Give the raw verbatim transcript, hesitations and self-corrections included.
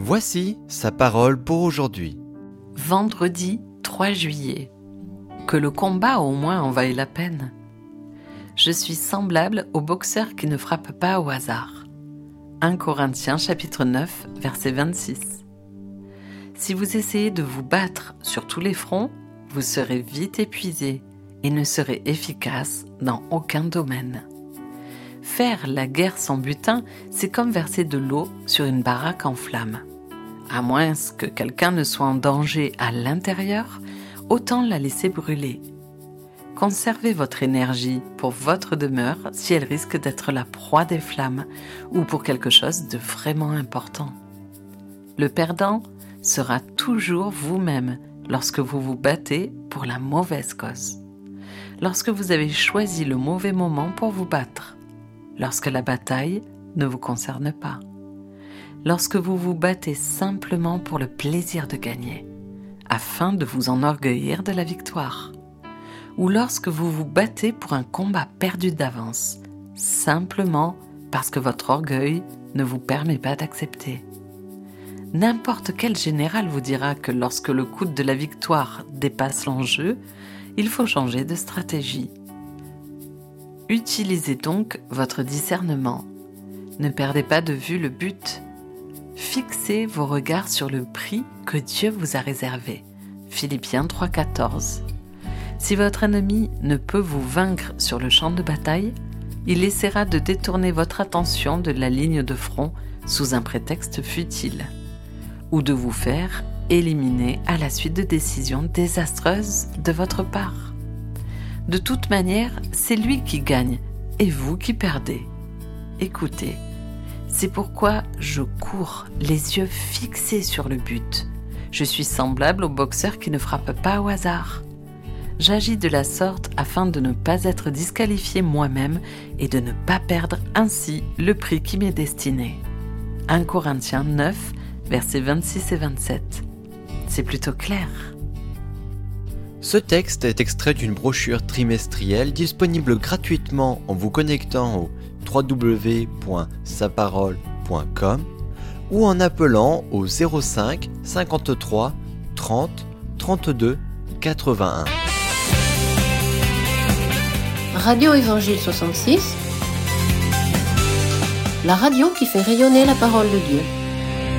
Voici sa parole pour aujourd'hui. Vendredi trois juillet. Que le combat au moins en vaille la peine. Je suis semblable au boxeur qui ne frappe pas au hasard. premier Corinthiens chapitre neuf, verset vingt-six. Si vous essayez de vous battre sur tous les fronts, vous serez vite épuisé et ne serez efficace dans aucun domaine. Faire la guerre sans butin, c'est comme verser de l'eau sur une baraque en flammes. À moins que quelqu'un ne soit en danger à l'intérieur, autant la laisser brûler. Conservez votre énergie pour votre demeure si elle risque d'être la proie des flammes ou pour quelque chose de vraiment important. Le perdant sera toujours vous-même lorsque vous vous battez pour la mauvaise cause. Lorsque vous avez choisi le mauvais moment pour vous battre. Lorsque la bataille ne vous concerne pas. Lorsque vous vous battez simplement pour le plaisir de gagner, afin de vous enorgueillir de la victoire. Ou lorsque vous vous battez pour un combat perdu d'avance, simplement parce que votre orgueil ne vous permet pas d'accepter. N'importe quel général vous dira que lorsque le coût de la victoire dépasse l'enjeu, il faut changer de stratégie. Utilisez donc votre discernement. Ne perdez pas de vue le but. Fixez vos regards sur le prix que Dieu vous a réservé. Philippiens trois quatorze. Si votre ennemi ne peut vous vaincre sur le champ de bataille, il essaiera de détourner votre attention de la ligne de front sous un prétexte futile, ou de vous faire éliminer à la suite de décisions désastreuses de votre part. De toute manière, c'est lui qui gagne et vous qui perdez. Écoutez, c'est pourquoi je cours, les yeux fixés sur le but. Je suis semblable au boxeur qui ne frappe pas au hasard. J'agis de la sorte afin de ne pas être disqualifié moi-même et de ne pas perdre ainsi le prix qui m'est destiné. premier Corinthiens neuf, versets vingt-six et vingt-sept. C'est plutôt clair. Ce texte est extrait d'une brochure trimestrielle disponible gratuitement en vous connectant au w w w point sa parole point com ou en appelant au zéro cinq cinquante-trois trente trente-deux quatre-vingt-un. Radio Évangile soixante-six, la radio qui fait rayonner la parole de Dieu.